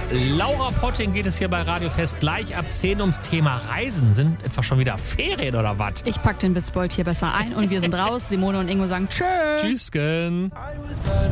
Laura Potting geht es hier bei Radio Fest gleich ab 10 ums Thema Reisen. Sind etwa schon wieder Ferien oder was? Ich pack den Witzbold hier besser ein und wir sind raus. Simone und Ingo sagen Tschö. Tschüssken.